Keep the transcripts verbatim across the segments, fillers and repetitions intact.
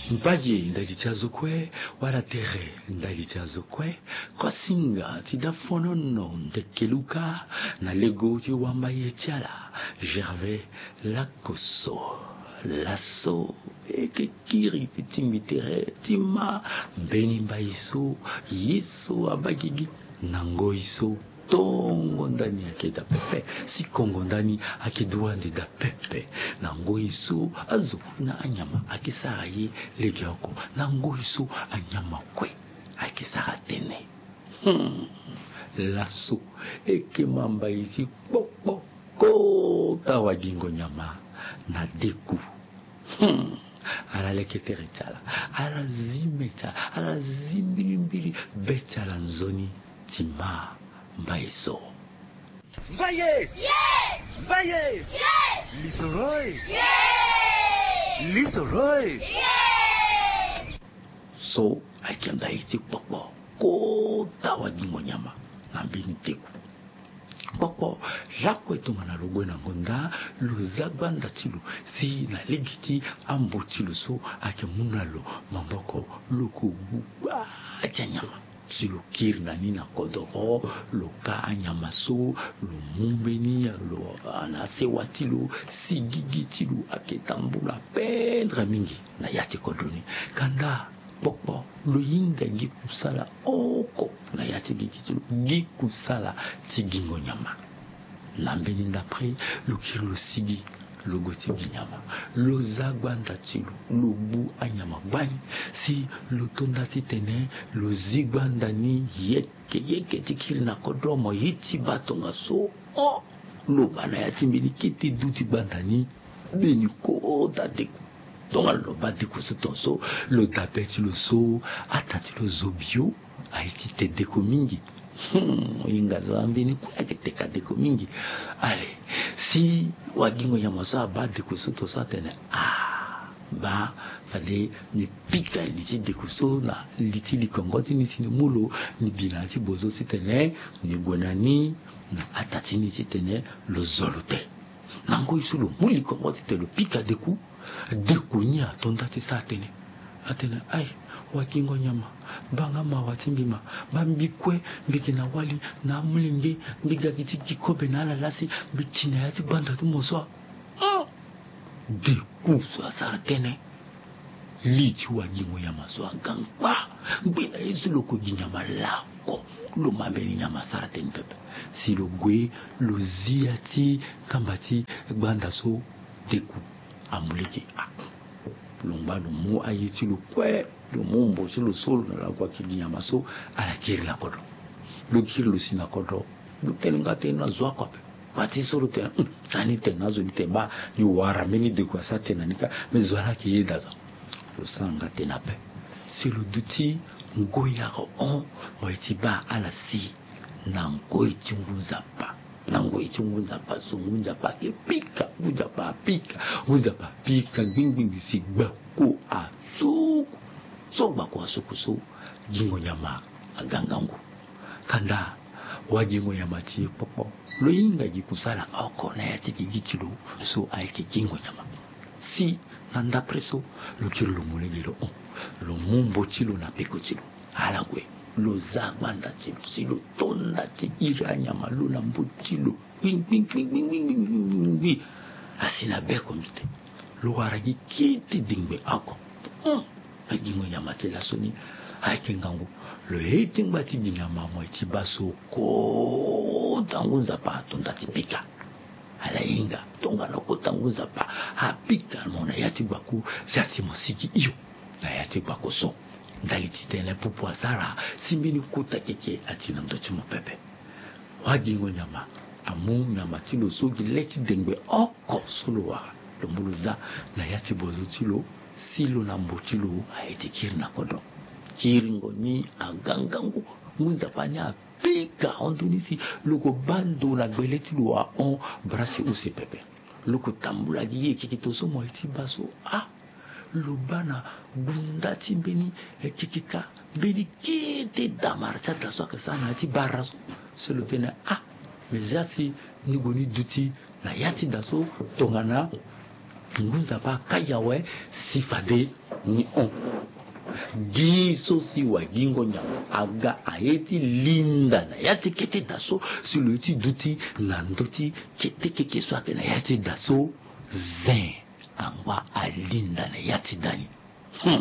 Mpaye ndalichazo kwe wala tere ndalichazo kwe kosinga tidafonono ndekeluka na lego ti wamba yechala Gervais Lakoso laso ekekiri titimbitere tima mbeni mbaiso yeso abagigi nangoiso tongo ndani yake da pepe si kongo ndani akiduande da pepe nangoiso azo na anyama akisara ye legioko nangoiso anyama kwe akisara tene hmm. laso ekemamba isi pokpo kota wagingo nyama na deku hmm. ala leketere tala ala zimetala ala zimbilimbili betala nzoni tima mbaiso Mbaye! Yeah! Mbaye! Yeah! Lisoroy! Yeah! Lisoroy! Yeah! So, akienda iti pokpo kota wagingo nyama na mbini teku pokpo lako etonga na logwe na ngonda lozagba ndatilu si na legiti ambo tilu so ake munalo mamboko loko buba nyama si lo kiri na nina kodoro lo ka anyama so lo mumbeni lo anase watilu si gigi tilu ake tambula pendre mingi na yati kodoni kanda pokpo lo yinga gikusala oko na yati gigi tilu gikusala tigingo nyama nambeni ndapre lo kiri lo sigi lo goti ginyama lo zagwa ndatilu lo bu anyama gbani si lo tondati tene lo zigwa ndani yeke yeke tikili na kodomo yiti batonga so oh lo bana yati mbili kiti duti bandani beni ko dateku tonga lo bateku so tonso lo tapeti lo so atati lo zobio aiti te deko mingi Hmm, inga zambini kwa keteka deko mingi ale si wagingo ya maso ba deko soto satene ah ba fade ni pika liti deko so na liti likongoti ni sini mulo ni binati bozo sitene ni gonani na atati ni sitene lo zolote nango isulo muli kongoti te lo pika deko deko ni atondati satene atene ai wakingo nyama banga mawatimbima bambikwe mbikina wali na mulinge mbiga kiti kikobe na alalasi bichina yati banda tumoso mm. de kuso asara tene lichi wagingo nyama so gangpa mbina yesu loko ginyama lako lo mambeni nyama sara tene pepe si lo gwe lo ziati kambati banda so deku amuliki ah. Lomba lo mo ayiti lo kwe lo mumbo si lo solo na la kwa kinyama so ala kiri la kodo lo kiri lo sina kodo lo telinga tena zwa kwape wati solo tena mm, tani tena zo ni teba ni wara meni de kwa sa tena nika mezwala ki yeda zo lo sanga tena pe si lo duti ngoya ko on mo itiba ala si na ngoi chunguza pa nango ichunguza pa zungunza pa pika nguza pa pika nguza pa pika ngwingwingi sigba ko asuku so ba ko asuku so jingo nyama agangangu kanda wajingo nyama ti popo lo yinga gikusala oko na yati gigitilo so aike jingo nyama si nanda preso lo kilo lo mulegelo on lo mumbo chilo na peko chilo ala gwe lo zagwanda chilo silo tonda ti iranya maluna mbuchilo ping ping ping ping ping ping asina beko mite lo waragi kiti dingbe ako mm ajingo nyama tela soni ake ngangu lo heti ngati ginyama mo ti baso ko tangunza pa tonda ti pika ala inga tonga no ko tangunza pa apika mona yati baku sasi mosiki iyo na yati bako so ndaliti tene pupu asara simbini kuta keke atina ndochi mopepe wagingo nyama amu nyama tilo sogi leti dengbe oko solo wa lombuluza na yati bozo tilo silo na mbotilo haiti kiri na kodo kiringo ni agangangu muza panya pika ondunisi loko bando na gbele tilo wa on brasi use pepe loko tambula giye kikitoso mo iti baso ah lubana bundati mbeni kikika mbeni kete damarta taso akasana ati baraso selo tena ah mezasi nigoni duti na yati daso tongana ngunza pa kayawe sifade ni on giso si wa gingo nya aga ayeti linda na yati kete daso sur le ti duti na ndoti kete keke so akena yati daso zen angwa alinda na yati dani hmm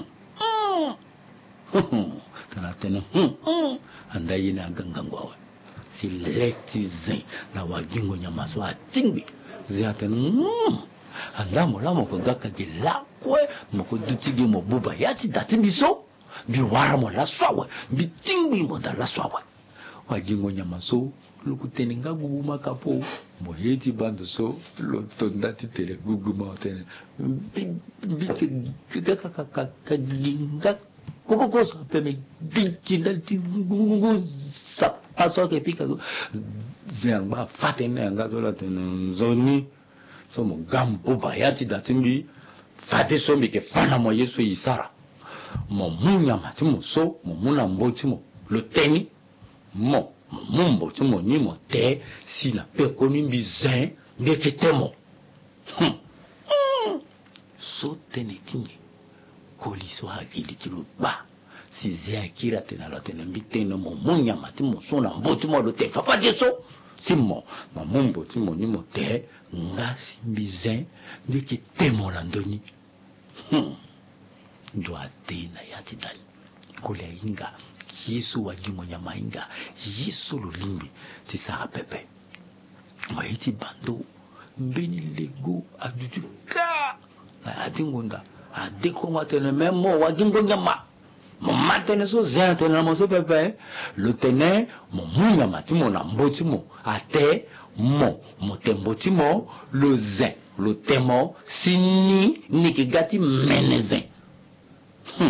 hmm tana tena hmm anda yina gangangwa si leti zen na wa gingo nya maso atingbi ziatena hmm anda mola moko gaka gela kwe moko dutige mo buba yati dati biso bi wara mo la swawe bi tingbi mo da la swawe wa gingo nyama so lukuteninga gugu makapo mo yeti bando so lo tondati tele gugu ma tene bi gaka kaka kaginga koko kosa peme dikinda gugu sa paso ke pika so ziangba fatene ngazo la tene zoni so mo gambo bayati datimbi fate so mi ke fana mo yesu isara mo munya matimo so mo muna mbotimo lo teni mo mumbo timo ni mo te si na pe koni bizin mbeketemo hmm. mm. so tenetini koliso hakili kilo ba si zia kira tena lo tena mbiteno mo munya matimo so na mbotimo lo te fafate so simo mamumbo timo ni mo te nga simbizin ndiki temo landoni hmm ndo atena yati dani kule inga Yesu wa gingo nyama inga Yesu lulimbi tisa pepe maiti bando mbeni lego aduduka na atingunda adeko watene memo wa gingo nyama mo matene so zente na mo so pepe le tene mo munya matimo na mbotimo ate mo mo tembotimo le zen le temo sini nikigati menezen hmm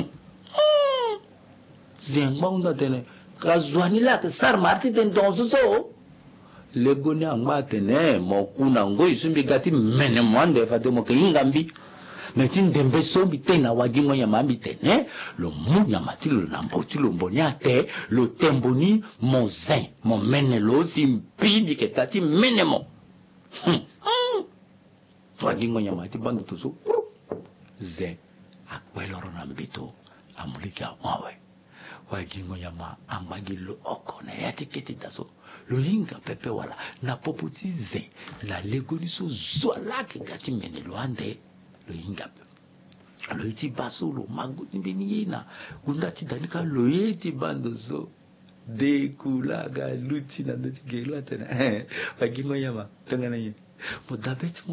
zen bonda tene kazwani la ke sar marti ten donzo so le goni angma tene mo kuna ngoi sumbi gati mene mwande fate mo ke ingambi metin dembe so bitena wagingo nyama bitene lo munya matilo na mbotilo mbonyate lo temboni mon zen mon menelo simpi ke kati menemo hmm wagingo nyama ti bandu to so zen akweloro na mbito amulika wawe wagingo nyama ambagi lo oko na yatiketi daso lo hinga pepe wala na popoti zen la legoni so zwala ke kati menelo ande lo hinga lo iti baso lo maguti bini na kunda ti danika lo yeti bando so de kulaga luti na ndoti gela tena wagingo nyama tengana yi mo dabeti